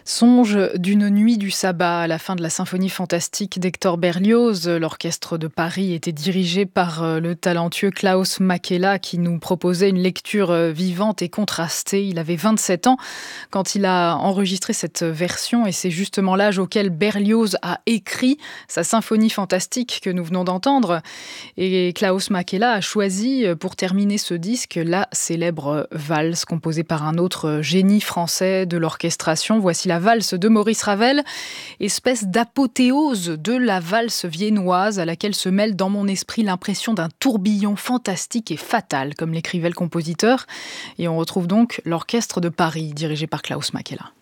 Songe d'une nuit du sabbat à la fin de la symphonie fantastique d'Hector Berlioz. L'orchestre de Paris était dirigé par le talentueux Klaus Makela qui nous proposait une lecture vivante et contrastée. Il avait 27 ans quand il a enregistré cette version et c'est justement l'âge auquel Berlioz a écrit sa symphonie fantastique que nous venons d'entendre. Et Klaus Makela a choisi pour terminer ce disque la célèbre valse composée par un autre génie français de l'orchestration. Voici la valse de Maurice Ravel, espèce d'apothéose de la valse viennoise à laquelle se mêle dans mon esprit l'impression d'un tourbillon fantastique et fatal, comme l'écrivait le compositeur. Et on retrouve donc l'orchestre de Paris dirigé par Klaus Makela.